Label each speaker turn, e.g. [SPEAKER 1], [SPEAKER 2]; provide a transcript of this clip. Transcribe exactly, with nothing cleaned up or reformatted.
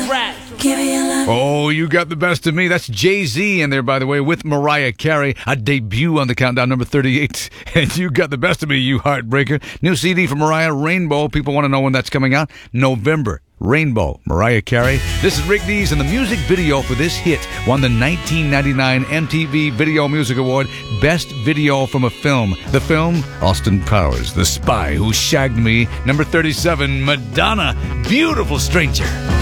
[SPEAKER 1] right.
[SPEAKER 2] Oh, You Got the Best of Me. That's Jay-Z in there, by the way, with Mariah Carey. A debut on the countdown, number thirty-eight. And You Got the Best of Me, You Heartbreaker. New C D from Mariah, Rainbow. People want to know when that's coming out. November. Rainbow, Mariah Carey. This is Rick Dees, and the music video for this hit won the nineteen ninety-nine M T V Video Music Award, Best Video from a Film. The film, Austin Powers, The Spy Who Shagged Me. Number thirty-seven, Madonna, Beautiful Stranger.